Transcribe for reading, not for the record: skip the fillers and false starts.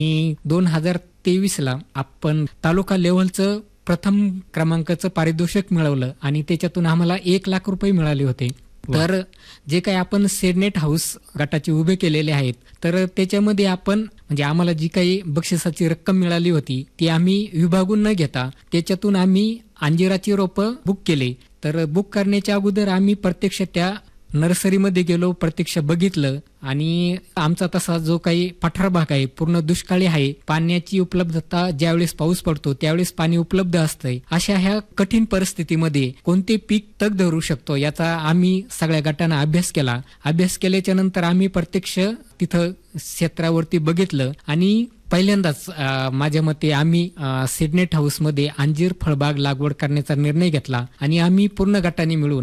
2023ला आपण तालुका लेव्हलचं प्रथम क्रमांकाचं पारितोषिक मिळवलं आणि त्याच्यातून आम्हाला 1,00,000 रुपये मिळाले होते. तर जे काही आपण शेडनेट हाऊस गटाचे उभे केलेले आहेत, तर त्याच्यामध्ये आपण म्हणजे आम्हाला जी काही बक्षिसाची रक्कम मिळाली होती ती आम्ही विभागून न घेता त्याच्यातून आम्ही अंजिराची रोपं बुक केले. तर बुक करण्याच्या अगोदर आम्ही प्रत्यक्ष त्या नर्सरीमध्ये गेलो, प्रत्यक्ष बघितलं आणि आमचा तसा जो काही पठार भाग आहे पूर्ण दुष्काळी आहे. पाण्याची उपलब्धता ज्यावेळेस पाऊस पडतो त्यावेळेस पाणी उपलब्ध असतंय. अशा ह्या कठीण परिस्थितीमध्ये कोणते पीक तग धरू शकतो याचा आम्ही सगळ्या गटांना अभ्यास केला. अभ्यास केल्याच्या नंतर आम्ही प्रत्यक्ष तिथं क्षेत्रावरती बघितलं आणि पहिल्यांदाच माझ्या मते आम्ही शेडनेट हाऊसमध्ये अंजीर फळबाग लागवड करण्याचा निर्णय घेतला आणि आम्ही पूर्ण गटाने मिळून